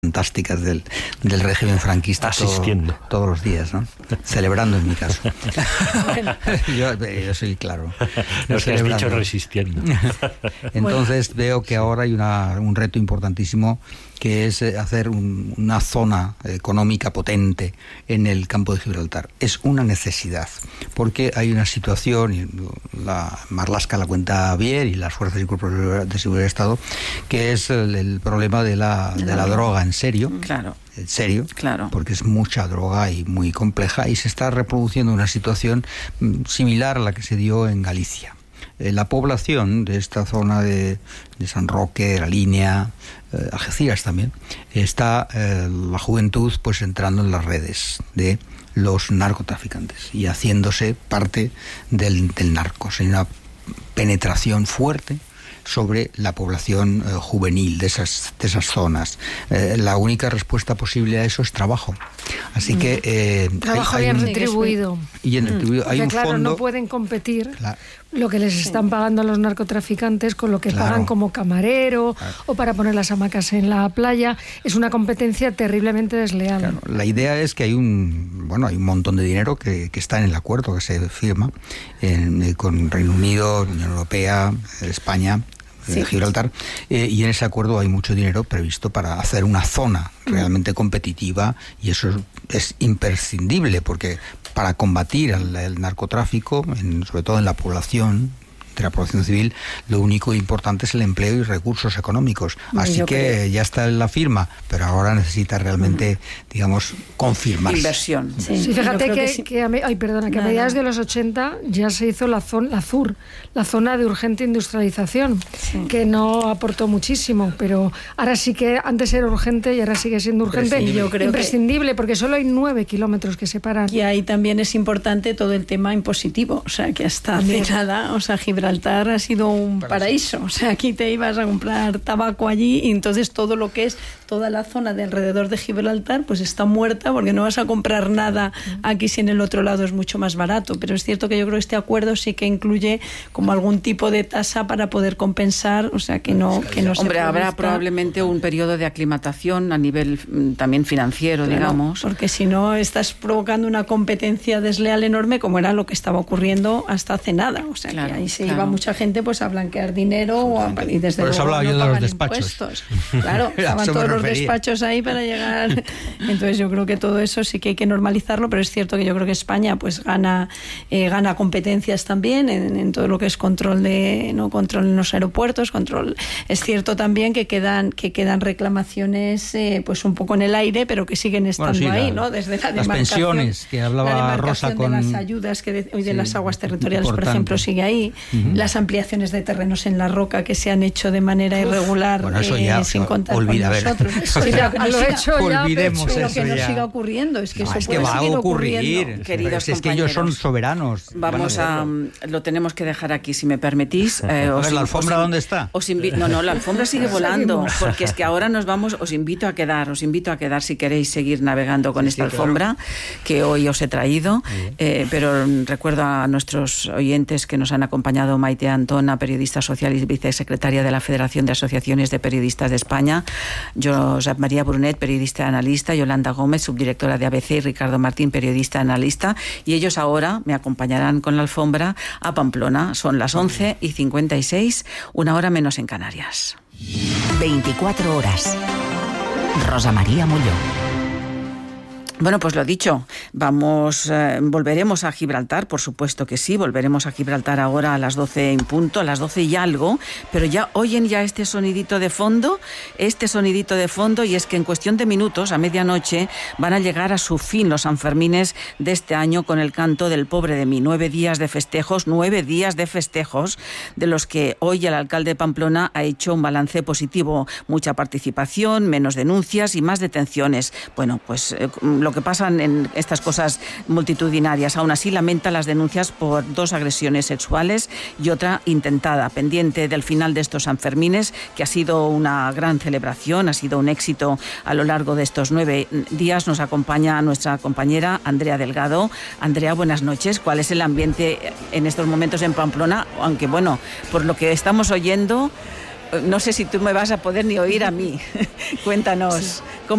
fantásticas del régimen franquista asistiendo todos los días, ¿no? Celebrando en mi caso. yo soy claro. Nos has dicho resistiendo. Entonces veo que ahora hay un reto importantísimo, que es hacer una zona económica potente en el campo de Gibraltar. Es una necesidad, porque hay una situación, y la Marlaska la cuenta bien, y las fuerzas y cuerpos de seguridad del Estado, que es el problema de la droga en serio. Claro. En serio, claro, porque es mucha droga y muy compleja, y se está reproduciendo una situación similar a la que se dio en Galicia. La población de esta zona de San Roque, de La Línea, Algeciras también, está la juventud pues entrando en las redes de los narcotraficantes y haciéndose parte del narco. Hay una penetración fuerte sobre la población juvenil de esas zonas. La única respuesta posible a eso es trabajo. Así que trabajo bien retribuido. Y en retribuido. Porque, hay un claro, fondo, no pueden competir lo que les están pagando a los narcotraficantes con lo que pagan como camarero o para poner las hamacas en la playa. Es una competencia terriblemente desleal. Claro, la idea es que hay un montón de dinero que está en el acuerdo que se firma con Reino Unido, Unión Europea, España, Gibraltar, y en ese acuerdo hay mucho dinero previsto para hacer una zona realmente competitiva, y eso es imprescindible, porque para combatir el narcotráfico, sobre todo en la población, de la población civil, lo único importante es el empleo y recursos económicos. Así que ya está en la firma, pero ahora necesita realmente, digamos, confirmarse. Inversión. Sí, fíjate que a mediados de los 80 ya se hizo la ZUR, la zona de urgente industrialización, que no aportó muchísimo, pero ahora sí que antes era urgente y ahora sigue siendo urgente. Yo creo imprescindible, porque solo hay 9 kilómetros que separan. Y ahí también es importante todo el tema impositivo, o sea, que hasta hace nada, o sea, Gibraltar ha sido un paraíso. O sea, aquí te ibas a comprar tabaco allí, y entonces todo lo que es toda la zona de alrededor de Gibraltar pues está muerta, porque no vas a comprar nada aquí si en el otro lado es mucho más barato. Pero es cierto que yo creo que este acuerdo sí que incluye como algún tipo de tasa para poder compensar, o sea, que no Hombre, habrá probablemente un periodo de aclimatación a nivel también financiero, digamos. Porque si no estás provocando una competencia desleal enorme, como era lo que estaba ocurriendo hasta hace nada. O sea, que ahí se iba mucha gente pues a blanquear dinero y desde luego hablaba yo no de pagan los despachos. Impuestos. Claro, estaban todos los despachos ahí para llegar. Entonces yo creo que todo eso sí que hay que normalizarlo, pero es cierto que yo creo que España pues gana competencias también en todo lo que es control en los aeropuertos, control. Es cierto también que quedan reclamaciones pues un poco en el aire, pero que siguen estando ahí, ¿no? Desde la las pensiones que hablaba Rosa con de las ayudas hoy de las aguas territoriales, por ejemplo, sigue ahí. Las ampliaciones de terrenos en la roca que se han hecho de manera irregular, bueno, eso ya, sin contar con nosotros. Olvidemos pero eso que no ya. siga ocurriendo. Es que eso es que va a ocurrir, queridos es que ellos son soberanos. Lo tenemos que dejar aquí, si me permitís. ¿La alfombra dónde está? No, la alfombra sigue volando, porque es que ahora nos vamos. Os invito a quedar si queréis seguir navegando con esta alfombra que hoy os he traído. Pero recuerdo a nuestros oyentes que nos han acompañado: Maite Antona, periodista social y vicesecretaria de la Federación de Asociaciones de Periodistas de España; Josep María Brunet, periodista y analista; Yolanda Gómez, subdirectora de ABC; y Ricardo Martín, periodista y analista. Y ellos ahora me acompañarán con la alfombra a Pamplona. Son las 11:56, 1 hora menos en Canarias. 24 horas. Rosa María Molló. Bueno, pues lo dicho, volveremos a Gibraltar, por supuesto que sí, volveremos a Gibraltar ahora a las 12 en punto, a las 12 y algo, pero ya oyen ya este sonidito de fondo, y es que en cuestión de minutos, a medianoche, van a llegar a su fin los Sanfermines de este año con el canto del Pobre de mí. 9 días de festejos, de los que hoy el alcalde de Pamplona ha hecho un balance positivo: mucha participación, menos denuncias y más detenciones. Bueno, pues lo que pasan en estas cosas multitudinarias. Aún así lamenta las denuncias por 2 agresiones sexuales y otra intentada. Pendiente del final de estos Sanfermines, que ha sido una gran celebración, ha sido un éxito a lo largo de estos 9 días, nos acompaña nuestra compañera Andrea Delgado. Andrea, buenas noches. ¿Cuál es el ambiente en estos momentos en Pamplona? Aunque bueno, por lo que estamos oyendo, no sé si tú me vas a poder ni oír a mí. Cuéntanos.